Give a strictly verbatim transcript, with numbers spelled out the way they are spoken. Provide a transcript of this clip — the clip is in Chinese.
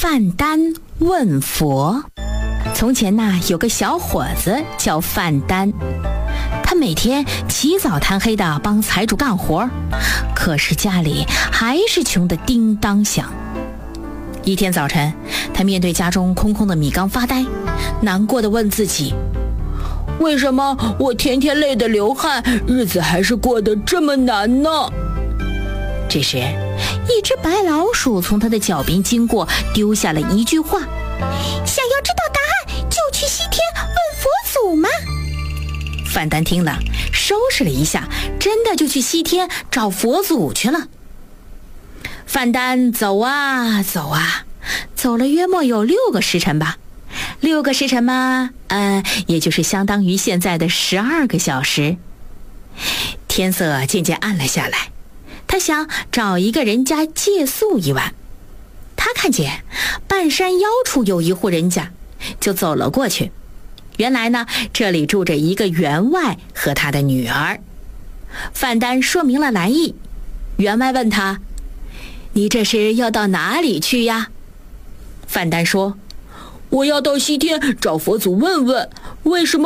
范丹问佛。从前呐，有个小伙子叫范丹，他每天起早贪黑的帮财主干活，可是家里还是穷得叮当响。一天早晨，他面对家中空空的米缸发呆，难过地问自己，为什么我天天累得流汗，日子还是过得这么难呢？这时，一只白老鼠从他的脚边经过，丢下了一句话，想要知道答案就去西天问佛祖吗？范丹听了，收拾了一下，真的就去西天找佛祖去了。范丹走啊走啊，走了约莫有六个时辰吧。六个时辰嘛，呃，也就是相当于现在的十二个小时。天色渐渐暗了下来，他想找一个人家借宿一晚。他看见半山腰处有一户人家，就走了过去。原来呢，这里住着一个员外和他的女儿。范丹说明了来意，员外问他，你这是要到哪里去呀？范丹说，我要到西天找佛祖问问，为什么